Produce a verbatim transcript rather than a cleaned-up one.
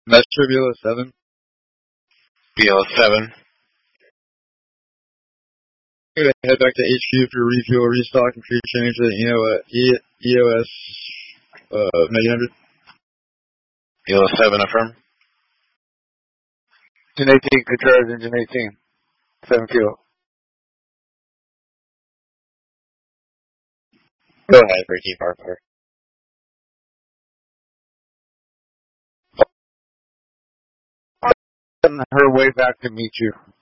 Metro B L seven. B L seven. I'm gonna head back to H Q for refuel, restock, and crew change at you know uh, e- EOS uh nine hundred. B L seven affirm. Engine eighteen, controls, engine eighteen. Seven kilo. Go ahead, Ricky Parker. On her way back to meet you.